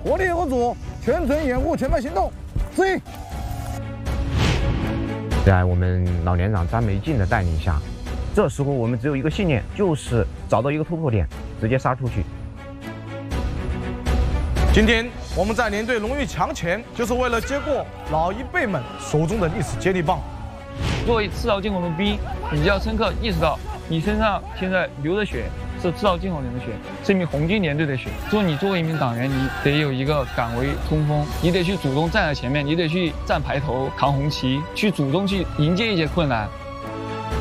合力合作，全村掩护全面行动，注意！ 在我们老连长张梅静的带领下，这时候我们只有一个信念，就是找到一个突破点，直接杀出去。 今天我们在连队荣誉墙前，就是为了接过老一辈们手中的历史接力棒。 作为赤道进口的兵，你要深刻意识到，你身上现在流的血是赤道进口人的血，是一名红军连队的血。说你作为一名党员，你得有一个敢为冲锋，你得去主动站在前面，你得去站排头、扛红旗，去主动去迎接一些困难。